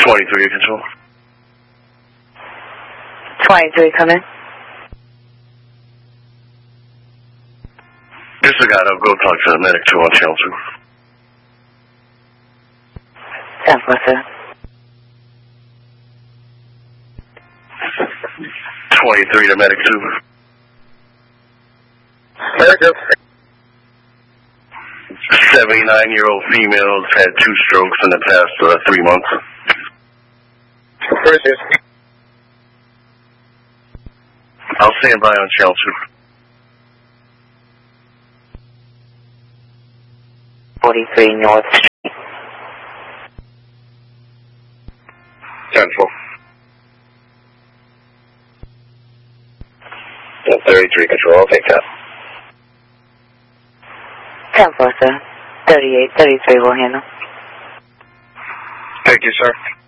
23 control. 23, come in. Disregard, I'll go talk to the medic 2 on channel 2. 10-4, sir. 23 to medic 2. Medic 2. 79-year-old female has had 2 strokes in the past 3 months. Where is this? I'll stand by on channel 2. 43 North Street. 10-4. 33 control, I'll take that. 10-4, sir. 38, 33 will handle. Thank you, sir.